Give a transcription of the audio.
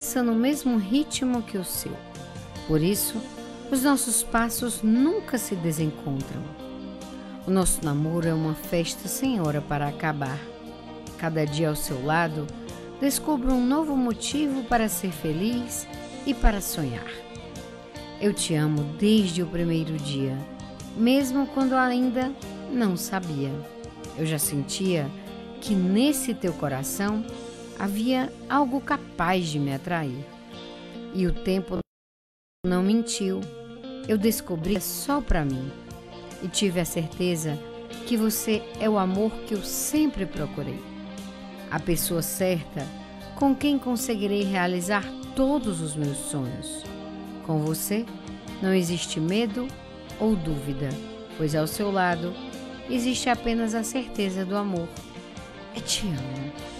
dança no mesmo ritmo que o seu. Por isso, os nossos passos nunca se desencontram. O nosso namoro é uma festa sem hora para acabar. Cada dia ao seu lado, descubro um novo motivo para ser feliz e para sonhar. Eu te amo desde o primeiro dia, mesmo quando ainda não sabia. Eu já sentia que nesse teu coração havia algo capaz de me atrair. E o tempo não mentiu. Eu descobri só para mim e tive a certeza que você é o amor que eu sempre procurei. A pessoa certa com quem conseguirei realizar todos os meus sonhos. Com você não existe medo ou dúvida, pois ao seu lado existe apenas a certeza do amor. Eu te amo.